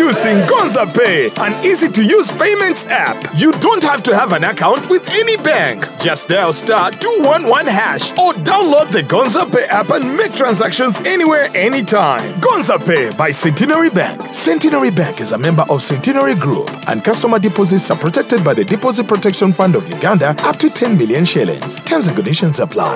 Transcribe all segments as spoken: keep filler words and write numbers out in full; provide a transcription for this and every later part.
Introducing Gonza Pay, an easy-to-use payments app. You don't have to have an account with any bank. Just dial star two one one hash or download the Gonza Pay app and make transactions anywhere, anytime. Gonza Pay by Centenary Bank. Centenary Bank is a member of Centenary Group, and customer deposits are protected by the Deposit Protection Fund of Uganda up to ten million shillings. Terms and conditions apply.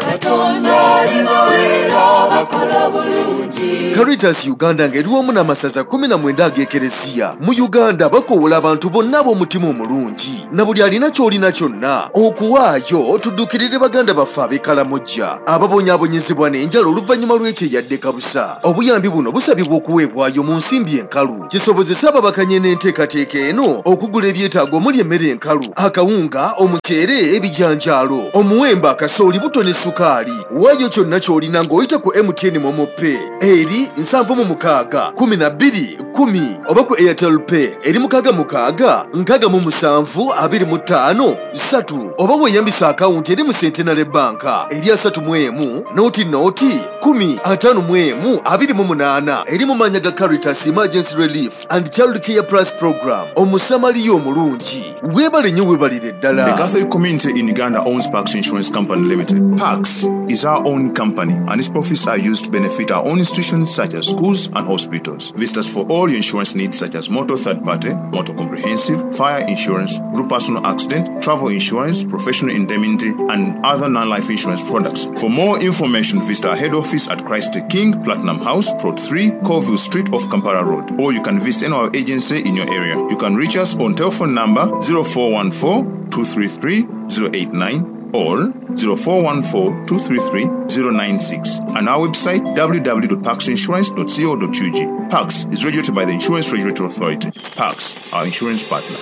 Caritas Uganda ng'eriwamu n'amasaza kumi na mwenda ag'ekereziya mu Uganda bakowola abantu bonna ab'omutima omulungi na buli alina ky'olina kyonna okuwaayo tuddukirire baganda baffe ab'ekalamoja ababonyaabonyezebwa n'enjala oluvannyuma lw'ekyeyadde kabusa. Obuyambi buno busabibwa okuweebwayo mu nsimbi enkalu kisobozesa ababakanye n'enteekateeka eno okugula ebyetaago omuli emmere enkalu, akawunga, omuceere, ebijanjaalo, omuwemba, akasooli, buto ne sukaali. Waayo kyonna ky'olina ng'oyita ku M T N Momo Pay eri nsanvu mu mukaaga kumi na bbiri kumi oba ku Airtel Pay eri mukaaga mukaaga nkaaga mu musanvu abiri mu ttaano ssatu oba weeyambisa akawunti eri mu Centenary Bank eri asatu mu emu nooti nooti kumi ataano mu emu abiri mu munaana eri mu mannya ga Caritas Emergency Relief and Child Care Plus Program. Omusamaliya omulungi weebale nnyo weebalire ddala. The Catholic community in Uganda owns Pax Insurance Company Limited. Pax is our own company and its profits are used to benefit our own institutions such as schools and hospitals. Visit us for all your insurance needs such as motor third party, motor comprehensive, fire insurance, group personal accident, travel insurance, professional indemnity, and other non-life insurance products. For more information, visit our head office at Christ the King, Platinum House, Plot three, Colville Street off Kampala Road, or you can visit any of our agency in your area. You can reach us on telephone number zero four one four, two three three, zero eight nine or zero four one four, two three three, zero nine six, and our website w w w dot pax insurance dot co dot u g. Pax is regulated by the Insurance Regulatory Authority. Pax, our insurance partner.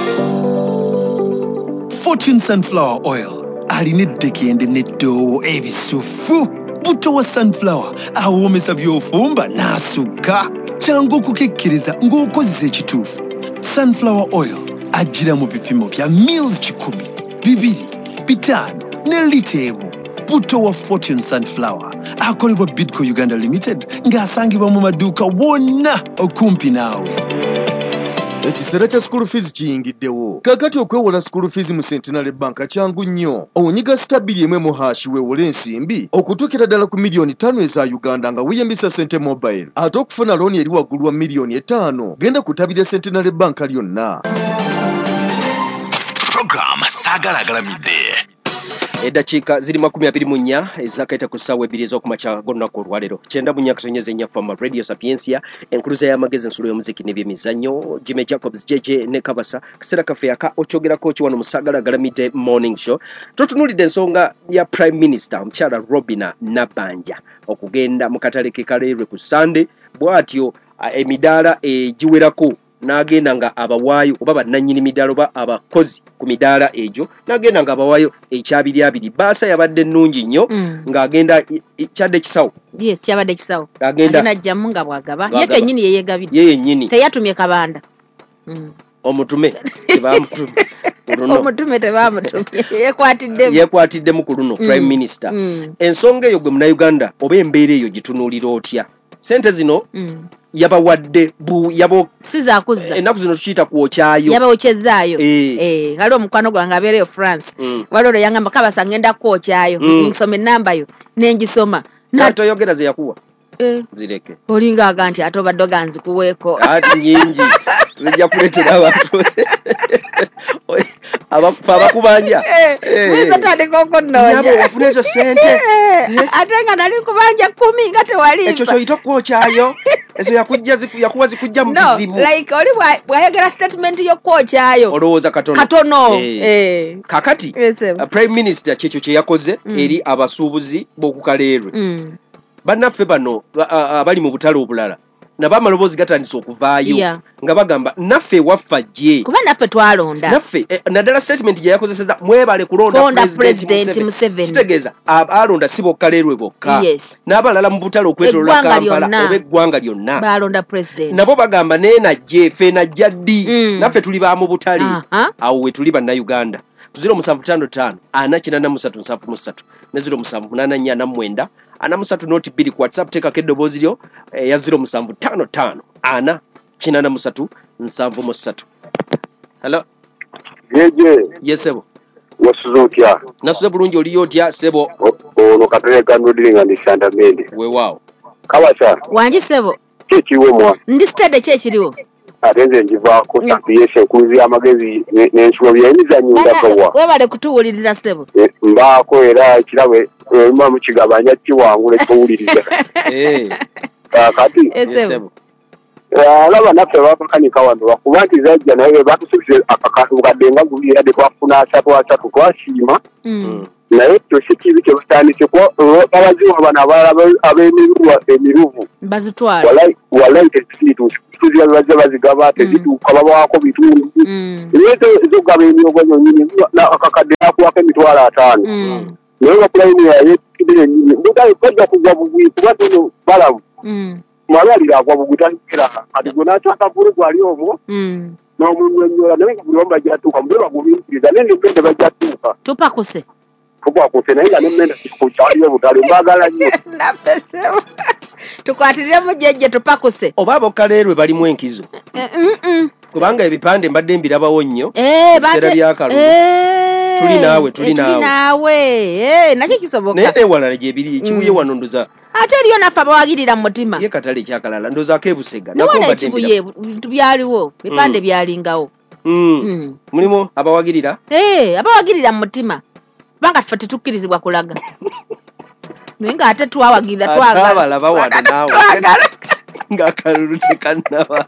Fortune Sunflower Oil alina eddekende n'eddoowo ebisufu. Buto wa sunflower awoomesa by'ofumba n'asukka. Kyangu okukekkiriza ng'okozesa ekituufu. Sunflower Oil ajjira mu bipimo bya mils kikumi, bibiri, bitano ne lita emu. Buto wa Fortune Sunflower akolebwa Bidco Uganda Limited ng'asangibwa mu maduuka wonna okumpi naawe. Ekiseera kya school fees kiyingiddewo. Kakati okwewola school fees mu Centenary Bank kyangu nnyo. Onyiga stabili emwe mu hashi weewole ensimbi okutuukira ddala ku miliyoni ttaano eza Uganda nga weeyambisa Sente Mobile. Ate okufuna looni eri waggulu wa miliyoni etaano genda kutabira Centenary Bank lyonna. Program Sagala Galamide. Eddakiika ziri makumi abiri mu nnya ezakaita ku ssaawa ebbiri ez'okumakya g'olunaku olwaleero. Kyenda mu nnya kasonyeza ennyaffe mu Radio Sapiensia, enkuluza y'amagezi, ensulo y'omuziki n'ebyemizannyo, Jimmy Jacobs, J J ne Kabasa. Kiseera kaffe aka okyogerako ki wano mu Sagala Galamide Morning Show. Tutunuulidde ensonga ya Prime Minister omukyala Robina Nabbanja okugenda mu katale ke Kaleerwe ku Sunday, bw'atyo emidaala egiwerako n'agenda nga abawaayo oba bannannyini midaala oba abakozi ku midaala egyo n'agenda nga abawaayo ekyabiri abiri. Baasa yabadde nnungi nnyo mm. ng'agenda kyadde kisawo. Yes, kyabadde kisawo. Agenda n'ajjamu nga bwagaba. Ye kennyini ye yeegabidde. Ye yennyini. Teyatumye kabanda. Mm. Omutume tebamutume. Omutume tebamutumye. Yeekwatiddemu. Yeekwatiddemu ku luno Prime mm. Minister. Mm. Ensonga eyo gwe Munnayuganda oba embeera eyo gitunuulira otya? Sente zino mm. yabawadde bu yabo siza kuzza ennaku zino tukiyita kwokyayo yabawokyezaayo eh eh waliwo omukwano gwange abeereyo France mm. waliwo yangamba Kabasa ngenda kwokyayo mm. nsome ennamba yo nengisoma natoyogera ze yakuwa eh zireke olinga aganti atoba doganzi kuweeko ati nyingi zijja kuletera abantu abakufa abakubanja mwiza tandika okunoonya nabo wafuna ezo sente ate nga nali kubanja kumi nga tewalifa ekyo kyoyita kwokyayo ezo yakujja yakuwa zikujja mu bizibu no like oli bwayogera statement y'okwokyayo olowooza katono katono eh kakati Prime Minister kyekyo kye yakoze eri abasuubuzi b'oku Kaleerwe bannaffe bano abali mu butale obulala naba amaloboozi gatandise okuvaayo yeah. nga bagamba naffe waffa jje kuba naffe twalonda naffe eh, naddala statement gye yakozeseza mwebale kulonda President Museveni kitegeeza alonda si bokka Kaleerwe bokka yes. n'abalala mu butale okwetoloola Kampala oba eggwanga lyonna balonda president nabo bagamba neenajje ffe najja ddi mm. naffe tuli ba mu butale uh-huh. awo we tuli bannayuganda ziro musanvu ttaano ttaano ana kinana musatu nsanvu musatu ne ziro musanvu munaana nnya ana mwenda ana musatu noti bbiri ku WhatsApp teekako eddoboozi lyo ya ziro musanvu ttaano ttaano ana kinana musatu nsanvu mu ssatu. Hello. Jeje. Yes sebo. Wasuzo otya. Nasuze bulungi oliyo otya sebo. Ono katereka nodilinga ndi Shanda Mende. We wow. Kabasha. Wanji sebo. Kikiwe mwa. Ndi stade kye kiriwo. Atenze njiva ko sapiyeshe kuzi amagezi n'enshuwa by'emizanyo ndakawa. Webale kutuwuliriza sebo. Mbako era kirawe mwa mukigabanya kiwangule kuwuliriza. Eh. Kati. Yes sebo. Alaba naffe babakanika wano bakubanti zajja naye batusubise akakatu kadenga gulira de twafuna asatu asatu twasiima naye tosikiri kye batandise ko abaziwa bana abalala ab'emiruvu emiruvu bazitwala walai walai tekitu tuzia baje bazigaba tekituuka babaako bitundu ezo ezo gaba emyogo nyonyini akakadenga kwako emitwalo ataano naye bakulayini yaye kidere nyini mudai kojja kugwa bugwi kuba tono balamu Malali agwa bugutandikira ati gona chaka buru gwali omwo mm no munwenyola naye kulomba jatuka mbeba guminkiriza nende pende bajatuka tupa kuse kubwa kuse naye nga nemmenda kuchali obutale mbagala nnyo napesewo tukwatirira mujeje tupa kuse obabo kalerwe bali mu enkizo mm kubanga ebipande mbadde mbirabawo nnyo eh bate eh tuli nawe tuli nawe tuli nawe eh nakyo kisoboka naye wala je biri kibuye wano ndoza ate liyo nafa bawagirira mu mutima ye katale kyakalala ndoza akebusega nakomba kibuye bintu byaliwo bipande byalingawo mm mulimo abawagirira eh abawagirira mu mutima banga tufate tukkirizibwa kulaga nenga ate twawagirira twagala abala bawana nawe ngakalulu tekanaba.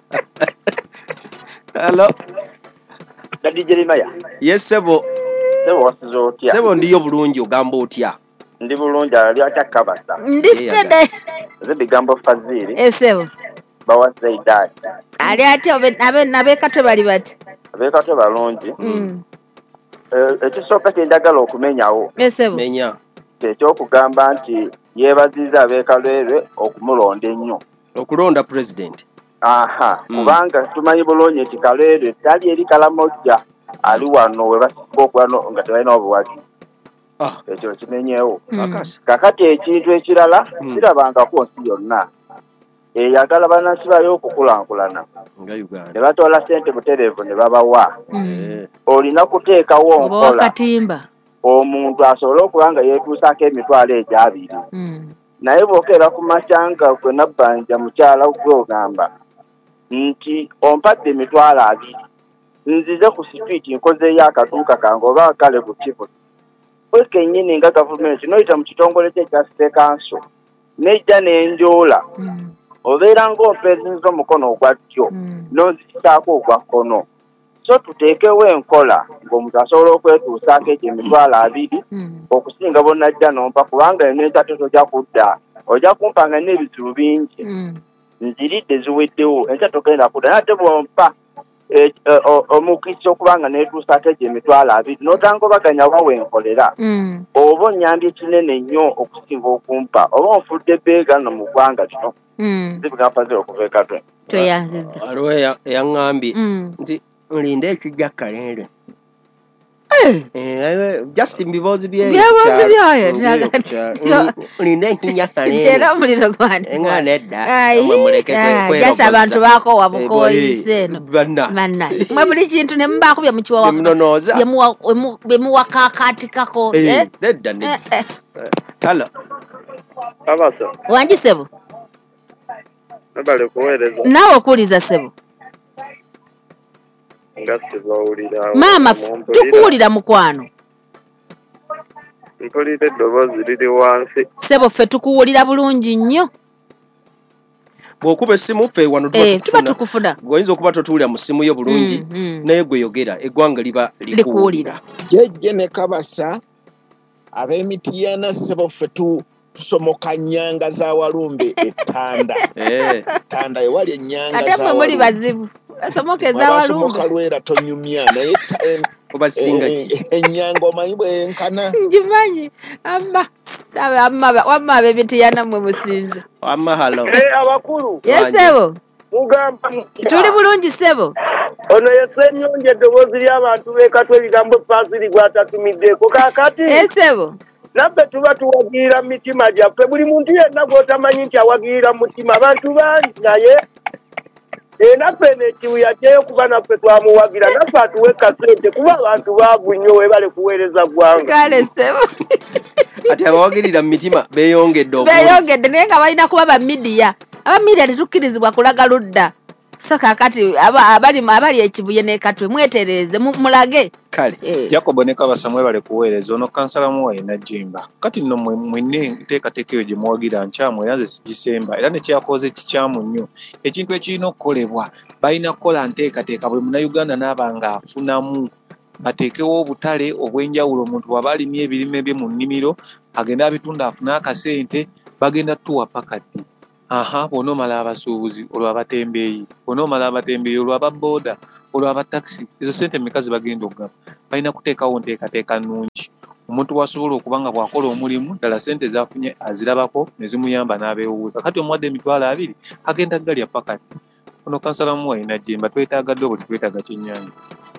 Hello. Dadi Jeremiah. Yes sebo. Sebo wasuzo otya. Sebo ndiyo bulungi ogamba otya. Ndi bulungi ali atakabasa. Ndi stede. Zebi gambo Fazili. Eh sebo. Bawa Zaidad. Ali ate obe nabe nabe katwe bali bati. Abe katwe balungi. Mm. Eh ekisooka kyendagala okumenyawo. Eh sebo. Menya. Ekyo kugamba nti yebaziza abeekalwerwe okumulonda ennyo. Okulonda president. Aha, mm. Kubanga tumanyi bulungi nti Kalere tali eri Kalamojja ali wano we basiko kwano nga tebalina obuwagi. Ah, ekyo kimenyewo. Mm. Kakati ekintu ekirala mm. kirabangako nsi yonna. Eyagala banansi bayo okukulankulana. Nga Uganda. Ne batwala ssente butereevu ne babawa. Mm. Olina kuteekawo nkola. Katimba. Omuntu asobole okuba nga yeetuusako emitwalo egyo abiri. Mm. Naye bw'okeera ku makyanga gwe nabbanja mukyala gwe ogamba nti ompadde emitwalo abiri nzize ku sitwiti nkozeeyo akaduuka kange oba kale ku kivu we kennyini nga gavumenti noyita mu kitongole kye ekya site kanso nejja n'enjoola obeera ng'ompeezinza omukono ogwa ddyo n'onzikisaako ogwa kkono so tuteekewo enkola ng'omuntu asobola okwetuusaako egyo emitwalo abiri okusinga bonnajja nompa kubanga enentate tojja kudda ojja kumpanga n'ebizibu bingi nziridde ziweddewo enkya togenda kudda nate bwompa omukisa okubanga neetuusaako egyo emitwalo abiri n'otangobaganya wawe enkolera oba onnyambye kinene nnyo okusinga okumpa oba onfudde ebbeegano mu ggwanga lino zibigafazire okuva ekatwe tweyanziza aliwo eyaŋŋambye nti nlinda ekijja Kalere just mbibozi bye byabozi byayo nlinda ekinya Kalere era omuliro gwandi engana edda mwe muleke kweroboza jasa abantu bako wabukoyise eno banna manna mwe buli kintu ne mbako bya mukiwa mnonoza bemuwa kakatikako nedda nedda hello abasa wanji sebo nabale kuweereza nawe okuwuliza sebo mama tukuwulira mukwano mpulira eddoboozi liri wansi sebo ffe tukuwulira bulungi nnyo bw'okuba essimu ffe wano tuba tukufuna oyinza okuba totuwulira mu ssimu yo bulungi naye gwe yogera eggwanga liba likuwulira jejje ne kabasa ab'emitiyana sebo ffe tusomoka nnyanga za Walumbe ettanda ettanda ewali ennyanga za ate mwe muli bazibu asomokeza Walumbe abasomoka lwera tonyumya naye obasinga ki ennyanga omanyi bwenkana njimanyi amma amma wamma ab'emitiyana mwe musinza wamma halo abakulu yesebo mugamba tuli bulungi sebo ono yesenyonje eddoboozi ly'abantu beekatwa ebigambo Fazili gw'atatumiddeko kaakati esebo nabbe tuba tuwagirira mu mitima gyaffe buli muntu yenna gw'otamanyi nti awagirira mu mutima abantu bangi naye naffe kibuya kyeyo kuba naffe twamuwagira naffe atuwe kasente kuba abantu baavu nnyo webale kuweereza ggwanga. Kale ssebo. Ati abawagirira mu mitima beeyongedde obulungi. Beeyongedde naye nga balina kuba ba midiya. Aba midiya tetukkirizibwa kulaga ludda. So kakati aba abali abali ekibuye ne katwe mwetereze mulage. Kale. Eh. Jacob ne kabasamwe bale kuweereza ono kansala mu wayi najimba. Kati nno mwenne teeka tekeyo gye muwagira nchamu yanze sigisemba era ne kyakoze kikyamu nnyo. Ekintu ekirina okukolebwa balina kukola nteekateeka buli munnayuganda n'abanga afunamu bateekewo obutale obw'enjawulo omuntu waba alimye ebirime bye mu nnimiro agenda abitunda afuna akasente bagenda tuwa pakati. Aha bonomala abasuubuzi olwo abatembeeyi bonomala abatembeeyi olwo ababooda olwo abataxi ezo sente mekazi bagenda okugaba balina kuteekawo nteekateeka nnungi omuntu wasobola okuba nga bw'akola omulimu ddala sente z'afunye azirabako ne zimuyamba n'abeewuuka kati omuwadde emitwalo abiri agenda galya pakati ono kansala muwayi najjemba twetaaga ddobo tetwetaaga kyennyanja.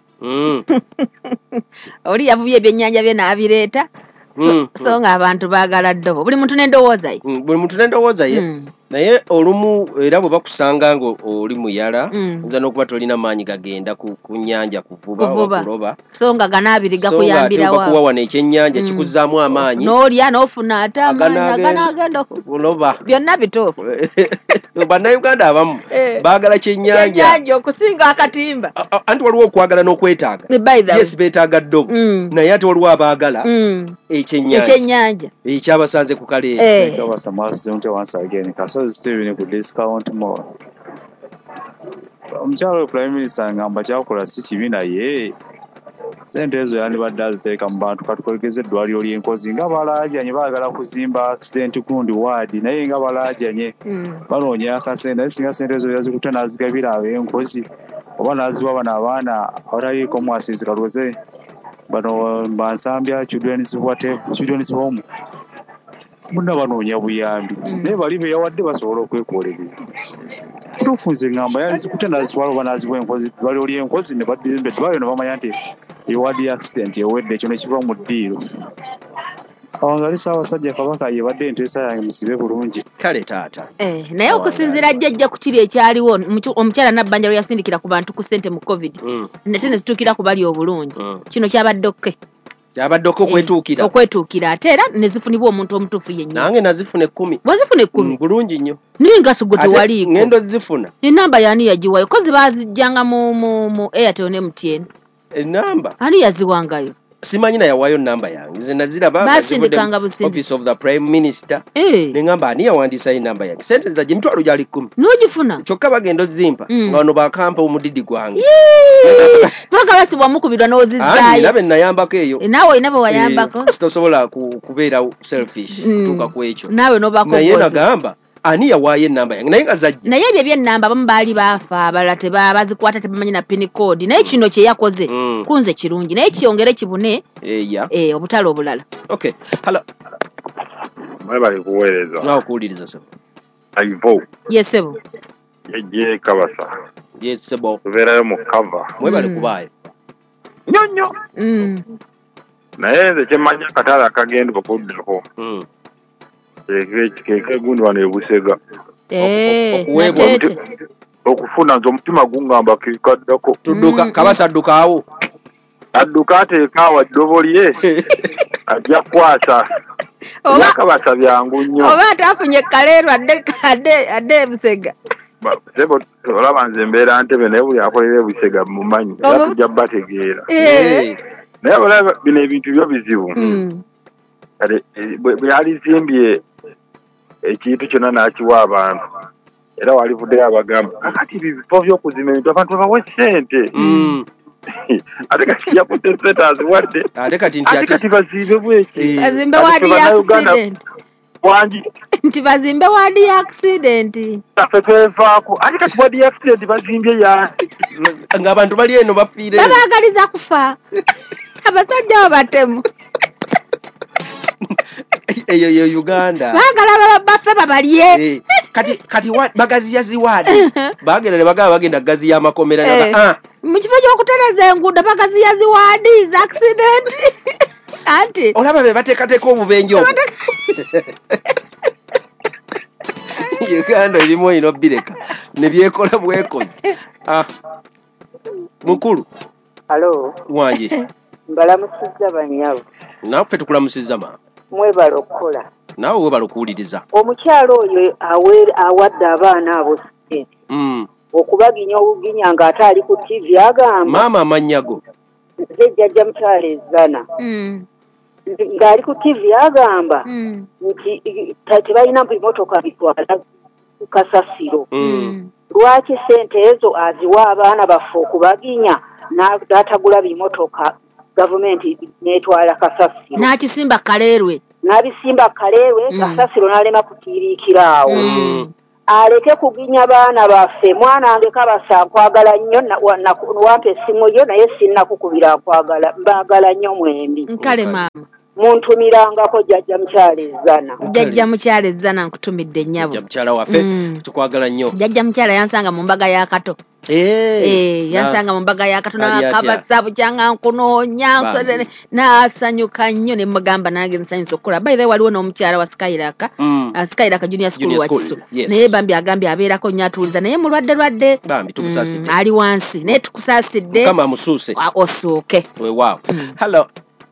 Oli yavubye ebyennyanja bye n'abireeta so, so nga abantu baagala ddobo buli muntu n'endowooza ye buli muntu n'endowooza ye naye olumu era bwe bakusanga nga oli muyala nza n'okuba tolina maanyi gagenda ku nnyanja kuvuba oba kuloba so nga ganaabiri gakuyambira wa bakuwa wano ekyennyanja kikuzzaamu amaanyi n'olya n'ofuna ate amaanyi aganaagenda kuloba byonna bituufu bannayuganda abamu baagala kyennyanja okusinga akatimba anti waliwo okwagala n'okwetaaga yes beetaaga ddobo naye ate waliwo abaagala ekyennyanja ekyabasanze ku kaleero Steven ku discount more. Omukyalo Prime Minister ngamba kyakola si kibi naye sente ezo yandibadde aziteeka mu bantu katukolekeze eddwaliro ly'enkozi nga balaajanye baagala kuzimba accident gundi waadi naye nga balaajanye banoonya akasente naye singa sente ezo yazikutte n'azigabira ab'enkozi oba n'aziwa bano abaana abataliiko mwasizi kalwoze bano bansambya children's children's home muna banoonya buyambi naye bali be yawadde basobola okwekolerera tufunze ngamba yazikutte n'azitwala oba n'aziwa enkozi eddwaliro ly'enkozi ne badimba eddwaliro ne bamanya nti ewadde accident ewedde ekyo ne kiva mu ddiiro awo nga Ssaabasajja Kabaka yebadde enteesa yange musibe bulungi kale taata eh naye okusinziira jjajja ku kiri ekyaliwo omukyala Nabbanja lwe yasindikira ku bantu ku ssente mu covid nate ne zituukira ku bali obulungi kino kyabadde okke kyabadde okwetuukira okwetuukira ate era ne zifunibwa omuntu omutuufu yennyini nange nazifuna ekkumi wazifuna ekkumi bulungi nnyo ninga sugo tewaliiko ngendo zifuna enamba yani yagiwayo kozi baazijjanga mu mu Airtel ne M T N enamba ani yaziwangayo simanyi na yawayo namba yange nze naziraba basindikanga busindi office of the prime minister eh nengamba ani yawandiisa enamba yange sente za emitwalo gyali kkumi n'ogifuna kyokka bagenda ozimpa nga wano bakampa omudidi gwange paka bati bwamukubirwa n'ozizaayo nabe nayambako eyo naawe olina bwe wayambako tosobola kubeera selfish kutuuka ku ekyo naawe n'obaako naye nagamba ani yawaayo ennamba yange naye nga zajja naye ebyo ebyennamba abamu baali baafa abalala tebazikwata tebamanyi na pin code naye kino kye yakoze kunze kirungi naye kyongere kibune eya eh obutale obulala okay hala mwe bali kuweereza nawe kuwuliriza sebo aivo yesebo yejje kabasa yesebo tubeerayo mu kava mwe bali kubaayo nyonyo naye nze kyemanya akatale akagenda okuddako keke gundi wano ebusega okufuna nze omutima gungamba kikaddako tudduka kabasa addukaawo adduka ateeka awa ddobo lye ajja kukwasa yakabasa byangu nnyo oba atafunye kaleero adde adde ebusega sebo olaba nze mbeera ntebe naye buli akolera ebusega mumanyi era tujja bategeera naye olaba bino ebintu byo bizibu bwe yalizimbye ekintu kyonna n'akiwa abantu era walivuddeyo abagamba akati ebifo by'okuzima ebintu abantu babawe ssente ate kati yakutte ssente aziwadde ate kati ate kati bazimbe bweki bazimbe waadi ya accident wangi nti bazimbe waadi ya accident affe twevaako ate kati waadi ya accident bazimbye ya ng'abantu bali eno bafiire babaagaliza kufa abasajja abo batemu eyo yo Uganda baagala baffe babalye kati kati bagazi yaziwaadi bagenda ne bagaba bagenda gazi y'amakomera ah mu kifo ky'okutereza enguudo bagazi yaziwaadi za accident anti olaba be bateekateeka obubenje obwo Uganda erimu ino bireka ne byekola bwekozi. Ah. Mukulu. Halo. Wanje. Mbalamusizza banyawo. Naffe tukulamusizza ma. Mwebala okukola. Naawe webala okuwuliriza. Omukyalo oyo awe awadde abaana abo sente. Mm. Okubaginya obuginya ng'ate ali ku T V agamba. Maama amanyago. Nze jjajja mukyala ezzana. Mm. Ng'ali ku T V agamba. Mm. Nti tebalina bimotoka bitwala ku kasasiro. Mm. Lwaki sente ezo aziwa abaana baffe okubaginya n'atagula bimotoka gavumenti n'etwala kasasiro. N'akisimba Kaleerwe. N'abisimba Kaleerwe Mm. kasasiro n'alema kutiiriikira awo. Mm. Aleke kuginya baana baffe. Mwana wange Kabasa nkwagala nnyo wampa essimu yo naye sinnakukubira nkwagala mbaagala nnyo mwembi. Nkale maama. Muntumirangako jjajja mukyala ezzana. Jjajja mukyala ezzana nkutumidde nnyabo. Jjajja mukyala waffe Mm. tukwagala nnyo. Jjajja mukyala yansanga mu mbaga ya Kato. Eh. Eh, yansanga mu mbaga ya Kato Ali atya? n'Akabasa bukyanga nkunoonya Bambi. n'asanyuka nnyo ne mugamba nange nsanyusa okukola. By the way waliwo n'omukyala wa Skyraka. Mm. Uh, Skyraka Junior School Junior wa School, Kisu. yes. Naye Bambi agambye abeerako nnyo atuuliza naye mulwadde lwadde. Bambi tukusaasidde. Mm, ali wansi naye tukusaasidde. Kama musuuse. Wa- osooke. Weewaawo. Hello.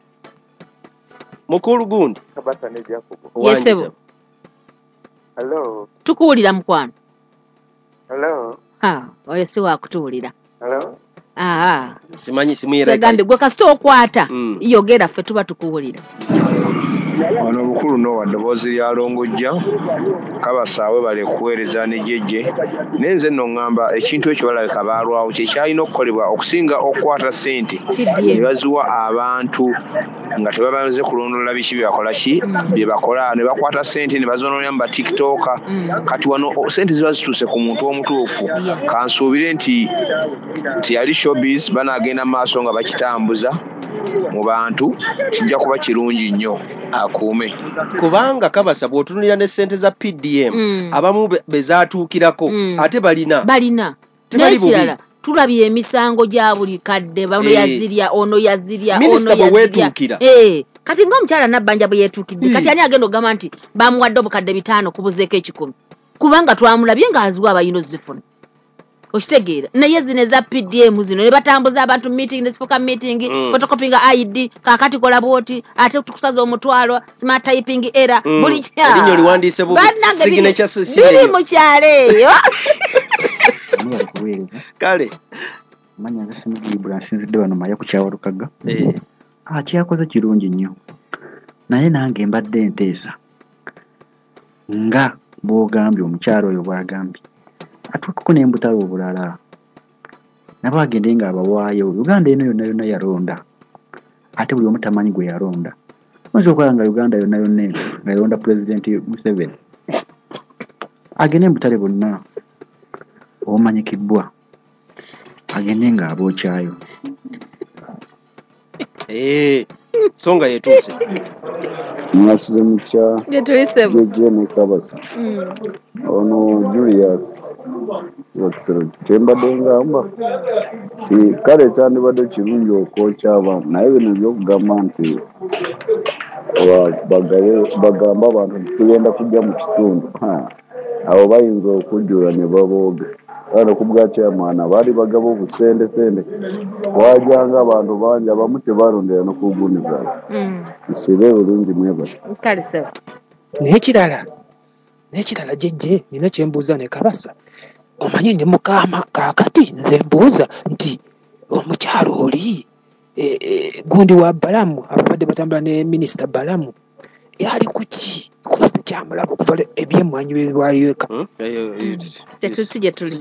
Mukulu gundi. Kabasa ne Jacob. Yes, sebo. Hello. Tukuwulira mukwano. Hello. Ha, oyo si wakutuwulira. Hello. Ah, Simanyi simuyera. Twegambye gwe kasita okwata. Mm. Yogera ffe tuba tukuwulira. Wano bukulu no wadoboozi lya Longojja Kabasaawe bale kuweereza ne jjejje naye nze nno ŋŋamba ekintu ekyo balabika baalwawo kye kyalina okukolebwa okusinga okukwata ssente ne baziwa abantu nga tebamaze kulondoola biki bye bakola ki bye bakola ne bakwata ssente ne bazonoonera mu batikitooka kati wano o- ssente ziba zituuse ku muntu omutuufu kansuubire nti nti yali showbiz banaagenda mu maaso nga bakitambuza mu bantu kijja kuba kirungi nnyo akuume. Kubanga Kabasa bw'otunulira ne ssente za P D M Mm. abamu be- be zaatuukirako Mm. ate balina. Balina. Tebali bubi. N'ekirala tulabye emisango gya buli kadde bano Eh. yazirya ono yazirya ono Minisita bwe yazirya. weetuukira. Eh, kati ng'omukyala Nabbanja bwe yeetuukidde kati ani agenda ogamba nti bamuwadde obukadde bitaano kubuzeeko ekikumi kubanga twamulabye ng'aziwa abayino zifuna. Okitegeera naye zino eza P D M zino ne batambuza abantu meeting ne sipoka meeting Mm. photocopying I D kakati kola bwoti ate tukusaza omutwalo smart typing error Mm. buli kya Erinnya liwandiise bubi. Bannange biri- Signature si- si biri eyo. mu kyalo eyo. Bali kuweereza Kale. manya nga simugibula nsinzidde wano maya ku kyawalukaga Eh. ah kyakoze kirungi nnyo naye nange mbadde nteesa nga bw'ogambye omukyalo oyo bw'agambye atuutuko n'embutalo obulala nabo agende nga abawaayo Uganda eno yonna yonna yalonda ate buli omu tamanyi gwe yalonda oyinza okulaba nga Uganda yonna yonna eno nga yalonda pulezidenti Museveni agende embutale bonna obumanyikibbwa agende nga abookyayo. Eh. Songa yetuuse. Mwasize mukya Getulise bu. Jjajja ne Kabasa ono Julius Wakisero kyembadde ngamba Eh, kale kyandibadde kirungi okwokya abantu naye bino byokugamba nti aba- bagabe- bagamba abantu nti tugenda kujja mu kitundu Ha, abo bayinza okujjula ne babooga kale kubwa kyamwana baali bagaba obusendesende wajanga abantu bangi abamu tebalondera n'okuguniza Mm. nsibe bulungi mwebale Kale sebo. N'ekirala n'ekirala jjejje nina kye mbuuza ne Kabasa omanyi ne Mukama kaakati nze mbuuza nti omukyalo oli eh, eh, gundi wa Balamu abadde batambula ne minisita Balamu yali ku ki kuba sikyamulaba okuva le- ebyemmwanyi bye bwaliweka Tetusi gye tuli.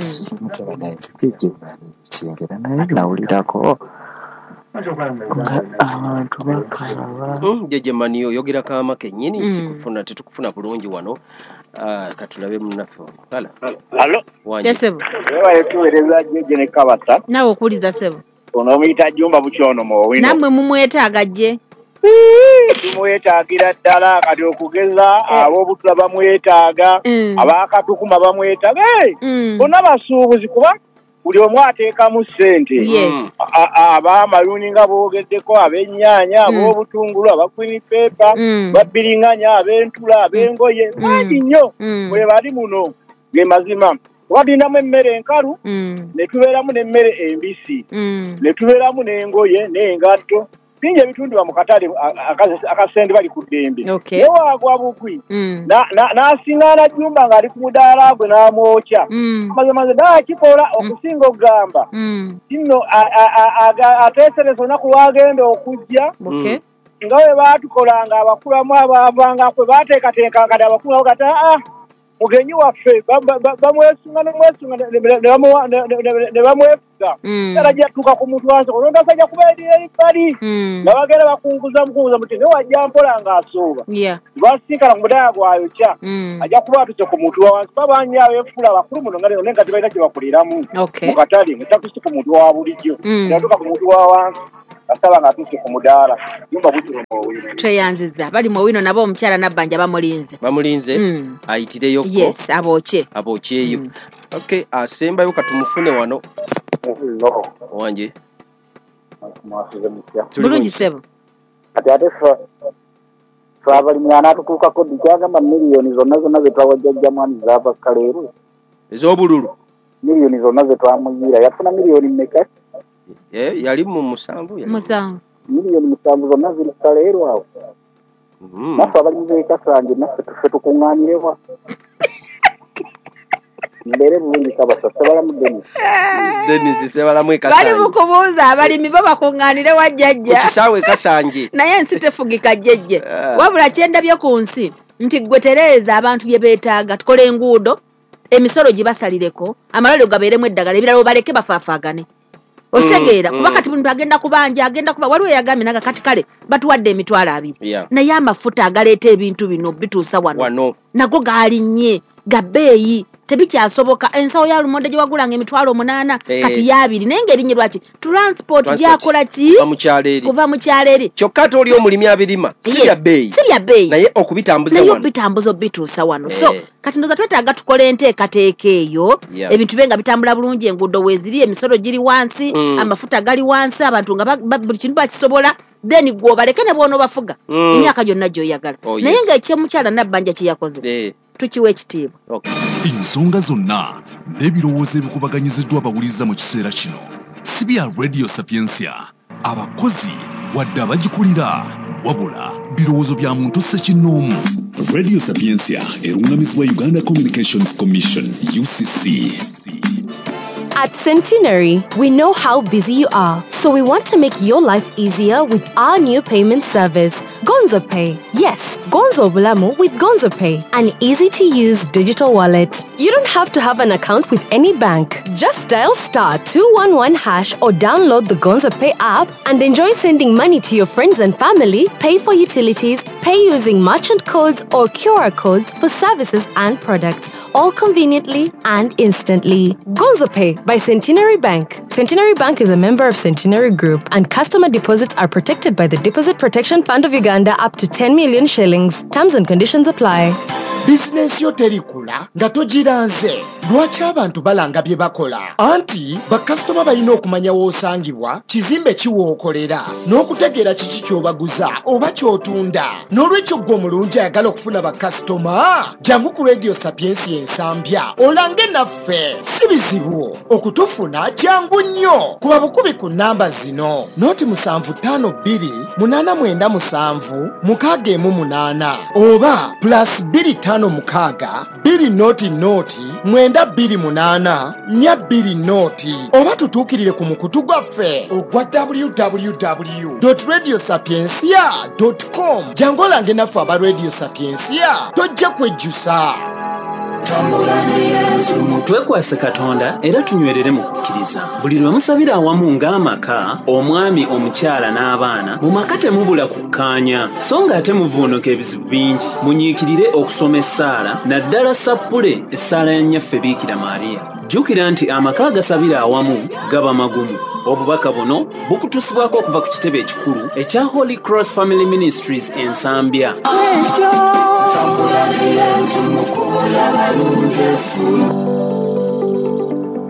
Kyengera naye nawulirako nga abantu bakalaba Mm, Jeje maniyo yogera kama kennyini Mm. sikufuna tetukufuna bulungi wano. Ah, katulabe munnaffe. Kala. Halo. Wanje. Yes sebo. Wewe tuweereza jjejje ne Kabasa. Nawe okuwuliza sebo. Ono muyita Jumba Bukyono mu wino. Nammwe mumwetaaga gye. Tumwetaagira ddala kati okugeza ab'obutula bamwetaaga Mm. abaakatukuma bamwetaaga. Hey! Mm. Bonna basuubuzi kuba buli omu ateekamu ssente Yes. ab'amayuni nga boogeddeko ab'ennyaanya ab'obutungulu aba queen paper babbiringanya ab'entula ab'engoye bangi nnyo bwe bali muno ge mazima wadinamu emmere enkalu ne tubeeramu n'emmere embisi ne tubeeramu n'engoye n'engatto bingi ebitundibwa mu katale akasente bali ku ddembe naye waagwa bugwi n'asiŋŋaana jjumba ng'ali ku mudaala gwe n'amwokya maze maze naakikola okusinga okugamba kino ateesereza olunaku lwagenda okujja nga bwe baatukolanga abakulamu abaavanga kwe baateekateeka kati abakulamu kati aa mugenyi waffe bamwesunga nemwesunga ne bamwefuga era jatuuka ku muntu wansi olonda sajja kuba eribali nga bagenda bakunguza mukunguza muti naye wajja mpola ng'asooba basinkana ku mudaala gwayokya ajja kuba atuse ku muntu wa wansi babanja abeefula abakulu muno nga naye nga tebalina gye bakoleramu mu katale nga takuse ku muntu wa bulijjo yatuuka ku muntu wa wansi asaba ng'atuse ku mudaala yumba butiro mowino tweyanziza bali mowino nabo omukyala Nabbanja bamulinze bamulinze ayitireyo yes abooche aboocheyo okay asembayo katumufune wano wanje bulungi sebo ati ate fa twabali mwana tukuka kodi kyagamba miliyoni zonna zonna zetwawajjajja mwani zava kaleero ez'obululu miliyoni zonna zetwamuyira yafuna miliyoni mmeka eh yali mu musanvu yali musanvu miliyoni musanvu zonna ziri kaleero awo nafe abali muzeeka sanje naffe tufe tukuŋŋaanyirewa mbere bulungi kabasa sebalamu Denis Denis sebalamu ekasanje bali mukubuuza abalimi bo bakuŋŋaanire wajjajja kisaawe kasanje naye ensi tefugika jjejje wabula kyendabye ku nsi nti gwe tereeza abantu bye beetaaga tukole enguudo emisolo gibasalireko amalwaliro gabeeremu eddagala ebirala obaleke bafaafaagane osegeera kuba kati muntu agenda kubanja agenda kuba waliwo yagambye naga kati kale batuwadde emitwalo abiri naye amafuta agaleeta ebintu bino bituusa wano nago gaalinnye gabbeeyi tebikyasoboka ensawo ya lumonde gye wagulanga emitwalo munaana kati yaabiri naye ng'erinnye lwaki transport gyakola ki kuva mu kyalo eri kyokka ate oli omulimi abirima si bya bbeeyi si bya bbeeyi naye okubitambuza naye obitambuza obituusa wano so kati ndoza twetaaga tukole enteekateeka eyo ebintu bye nga bitambula bulungi enguudo weeziri emisolo giri wansi amafuta gali wansi abantu nga buli kintu bakisobola then gwe obaleke ne bw'ona obafuga emyaka gyonna gy'oyagala naye ng'ekyemukyala Nabbanja kye yakoze tukiwa ekitiibwa ensonga zonna n'ebirowoozo ebikubaganyiziddwa abawuliriza mu kiseera kino si bya radio sapiensia abakozi wadde abagikulira wabula birowoozo bya muntu ssekinnoomu radio sapiensia erungamizibwa Uganda Communications Commission U C C. At Centenary, we know how busy you are, so we want to make your life easier with our new payment service, Gonzo Pay. Yes, Gonzo Bulamu with Gonzo Pay, an easy-to-use digital wallet. You don't have to have an account with any bank. Just dial star two one one hash or download the Gonzo Pay app and enjoy sending money to your friends and family, pay for utilities, pay using merchant codes or Q R codes for services and products, all conveniently and instantly. Gonzo Pay by Centenary Bank. Centenary Bank is a member of Centenary Group, and customer deposits are protected by the Deposit Protection Fund of Uganda up to ten million shillings. Terms and conditions apply. Business yo terikula nga togiranze lwaki abantu balanga bye bakola anti bakasitoma balina okumanya w'osangibwa kizimbe kiwookolera n'okutegeera kiki ky'obaguza oba ky'otunda n'olwekyo gwe omulungi ayagala okufuna bakasitoma jangu ku radio sapiensi ensambya olange naffe si bizibu okutufuna jangu nnyo kuba bukubi ku nnamba zino noti musanvu ttaano bbiri munaana mwenda musanvu mukaaga emu munaana oba plus bbiri ttaano mukaaga bbiri noti noti mwenda bbiri munaana nnya bbiri noti oba tutuukirire ku mukutu gwaffe ogwa w w w dot radio sapiensia dot com jangu olange naffe aba radio sapiensia tojja kwejjusa. Twekwase Katonda era tunywerere mu kukkiriza. Buli lwe musabira awamu ng'amaka, omwami, omukyala n'abaana, mu maka temubula kukkaanya, so ng'ate muvuunuka ebizibu bingi. Munyiikirire okusoma essaala, naddala sappule essaala ya nnyaffe Biikira Maariya. Jjukira nti amaka agasabira awamu gaba magumu. Obubaka buno bukutusibwako okuva ku kitebe ekikulu ekya Holy Cross Family Ministries ensambya.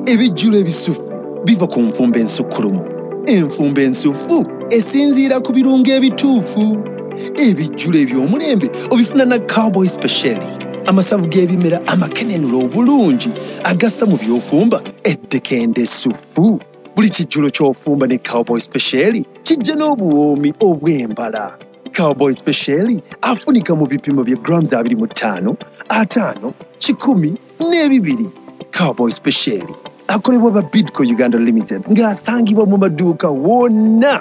ebijjulo ebisufu biva ku nfumba ensukkulumu. Enfumba ensufu esinziira ku birungo ebituufu. Ebijjulo eby'omulembe obifuna na Cowboy Special. Amasavu g'ebimera amakenenula obulungi agassa mu by'ofumba eddekende essufu. Buli kijjulo ky'ofumba ne Cowboy Special kijja n'obuwoomi obw'embala. Cowboy Special afunika mu bipimo bya grams abiri mu ttaano, ataano, kikumi n'ebibiri. Cowboy Special akolebwa ba Bidco Uganda Limited ng'asangibwa mu maduuka wonna.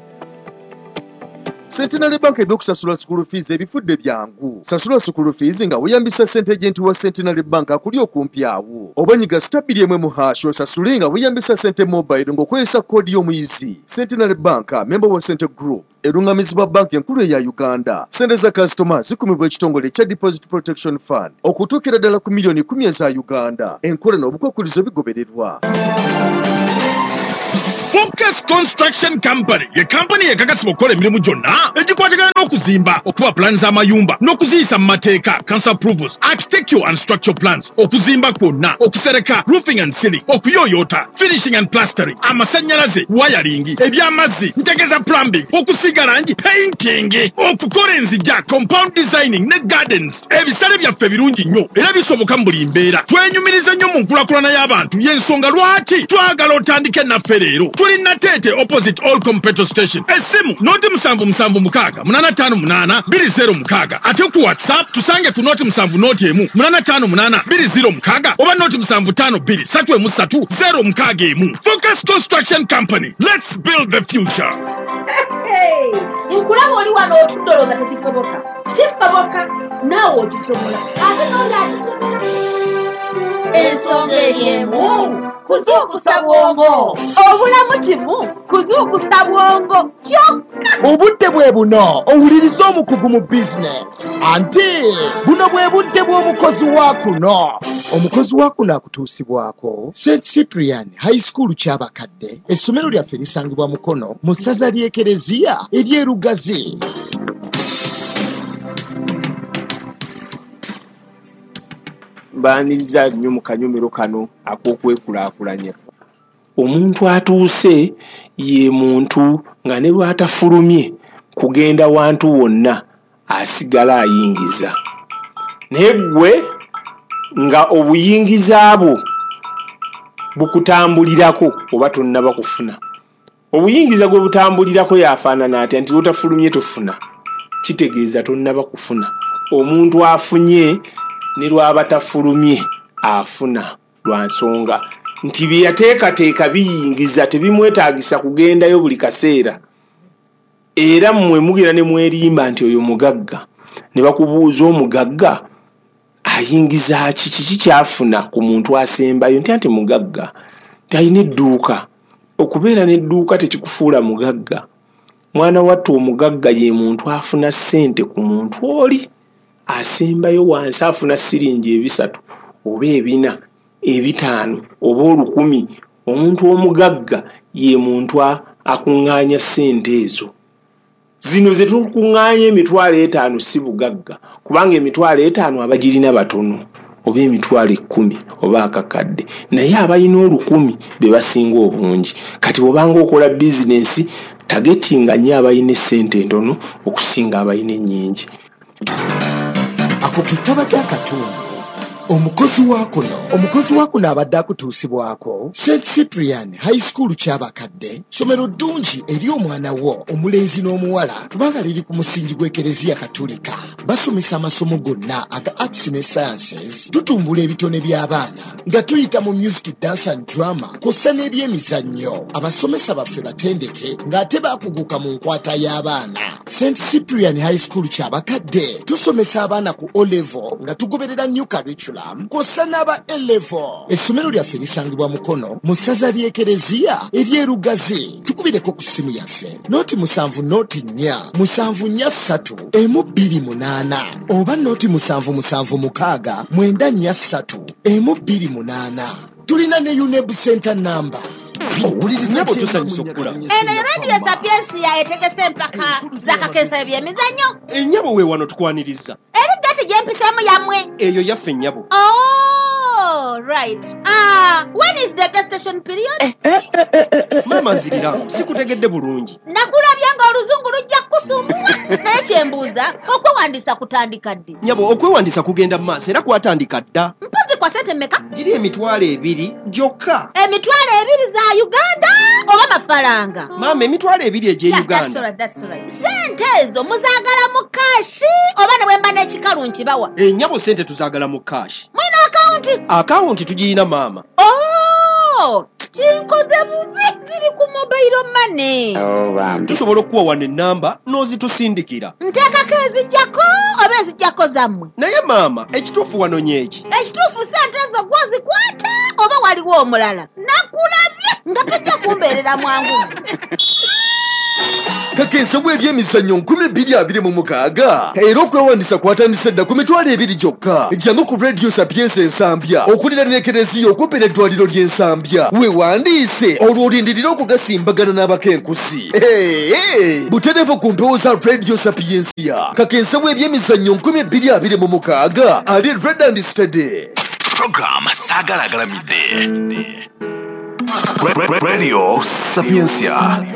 Centenary Bank ebyokusasula school fees ebifudde byangu. Sasula school fees nga weyambisa ssente agent wa Centenary Bank akuli okumpi awo. Obanyiga stabili emwe mu hash osasule nga weyambisa ssente mobile ng'okozesa koodi y'omuyizi. Centenary Bank member wa Center Group erungamizibwa bank enkulu eya Uganda. Ssente za customers zikumibwa ekitongole kya Deposit Protection Fund okutuukira ddala ku miliyoni kumi eza Uganda. Enkola n'obukwakkulizo bigobererwa. Focus Construction Company ye company ekakasibwa okukola emirimu gyonna egikwatagana n'okuzimba, okuba plans z'amayumba n'okuziyisa mu mateeka, council approvals, architectural and structural plans, okuzimba kwonna, okusereka, roofing and ceiling, okuyooyoota, finishing and plastering, amasannyalaze, wiring, eby'amazzi, ntegeza plumbing, okusiiga langi, painting, okukola enzija, compound designing ne gardens. Ebisale byaffe birungi nnyo era bisoboka mu buli mbeera. Twenyumiriza nnyo mu nkulakulana y'abantu y'ensonga lwaki twagala otandike naffe leero. Tulina Tete opposite Olcom petrol station. Esimu noti musanvu musanvu mukaaga munana ttaano munaana bbiri zeero mukaaga. Ate ku WhatsApp tusange ku noti musanvu noti emu munana ttaano munaana bbiri zeero mukaaga oba noti musanvu ttaano bbiri ssatu emu ssatu zeero mukaaga emu. Focus Construction Company. Let's build the future. Hey, nkulaba oli wano otudoloza tekisoboka. Kisoboka naawe okisobola. Ate n'olyakisobola. Ensonga eryemu kuzuukusa bwongo. Obulamu kimu kuzuukusa bwongo kyokka. Obudde bwe buno owuliriza omukugu mu bizinesi. Ante buno bwe budde bw'omukozi wa kuno. Omukozi wa kuno akutuusibwako Saint Cyprian High School ky'abakadde. Essomero lyaffe lisangibwa Mukono mu ssaza ly'Ekereziya ery'Erugazi. Baaniriza nnyo mu kanyomero kano ak'okwekulaakulanya. Omuntu atuuse ye muntu nga ne bw'atafulumye kugenda wantu wonna asigala ayingiza. Naye ggwe nga obuyingiza bwo bukutambulirako oba tonnaba kufuna. Obuyingiza gwe butambulirako yafaanana atya nti lwotafulumye tofuna. Kitegeeza tonnaba kufuna. Omuntu afunye ne lwaba tafulumye afuna lwa nsonga nti bye yateekateeka biyingiza tebimwetaagisa kugendayo buli kaseera. Era mmwe mugera ne mwerimba nti oyo mugagga. Ne bakubuuza omugagga ayingiza ki, kiki kyafuna ku muntu asembayo nti ati mugagga talina edduuka. Okubeera n'edduuka tekikufuula mugagga. Mwana wattu omugagga ye muntu afuna ssente ku muntu oli asembayo wansi afuna siringi ebisatu oba ebina ebitaano oba olukumi. Omuntu omugagga ye muntu akuŋŋaanya ssente ezo. Zino ze tukuŋŋaanya emitwalo etaano si bugagga kubanga emitwalo etaano abagirina batono oba emitwalo ekkumi oba akakadde, naye abalina olukumi be basinga obungi. Kati bw'obanga okola bizinensi tagetinga nnyo abalina essente entono okusinga abalina ennyingi. Ako kitaba kya katundu. Omukozi wa kuno omukozi wa kuno abadde akutuusibwako Saint Cyprian High School ky'abakadde, somero ddungi eri omwana wo omulenzi n'omuwala kubanga liri ku musingi gw'Ekereziya Katolika. Basomesa amasomo gonna aga arts ne sciences. Tutumbula ebitone by'abaana nga tuyita mu music, dance and drama kw'ossa n'ebyemizannyo. Abasomesa baffe batendeke ng'ate baakuguka mu nkwata y'abaana. Saint Cyprian High School ky'abakadde tusomesa abaana ku O level nga tugoberera new curriculum kw'ossa n'aba A level. Essomero lyaffe lisangibwa Mukono mu ssaza ly'Ekereziya ery'Erugazi. Tukubireko ku ssimu yaffe noti musanvu noti nnya musanvu nnya ssatu emu bbiri munaana oba noti musanvu musanvu mukaaga mwenda nnya ssatu emu bbiri munaana. Tulina ne U N E B center number. Owuliriza tusanyusa okula. Eno Radio Sapiensia etegese empaka z'akakensa ebyemizannyo. Ennyabo we wano tukwaniriza. Eri gati gyempiseemu yamwe. Eyo yaffe ennyabo. Oh, right. Ah, Ah, when is the gestation period? Eh, eh, eh, eh, eh. Mama nzirira, sikutegedde bulungi. Nakulabya nga oluzungu lujja kusumbua. Naye kyembuuza, okwewandiisa kutandika ddi? Nyabo, okwewandiisa kugenda mu maaso era kwatandika dda. Mpozi kwa sente mmeka? Giri emitwalo ebiri gyokka. Emitwalo ebiri za Uganda oba mafaranga? Mama, emitwalo ebiri egye Yeah, Uganda. that's right, that's right. Sente ezo muzaagala mu kashi oba ne bwemba n'ekikalu nkibawa? Eh, nyabo sente tuzaagala mu kashi. Mwina akawunti? Akawunti tugiyina mama. Oh, kinkoze bubi ziri ku mobile money. Oh, bambi. Tusobola okuwa wano ennamba n'ozitusindikira. Nteekako ezijjako oba ezijjako zammwe? Naye mama, ekituufu wano nyeki. Ekituufu sente ezo gwozikwata oba waliwo omulala? Nakulabye nga tojja kumbeerera mwangu. kakensa bw'ebyemizannyo nkumi bbiri abiri mu mukaaga era okwewandiisa kwatandise dda ku mitwalo ebiri gyokka. Jjangu ku Radio Sapienza ensambya okulira n'ekereziya okumpi n'eddwaliro ly'ensambya weewandiise olwo olindirire okugasimbagana n'abakenkusi. Hey, butereevu ku mpewo za Radio Sapienza. kakensa bw'ebyemizannyo nkumi bbiri abiri mu mukaaga ali Red and Steady. Program sagalagalamidde. Radio Sapienza.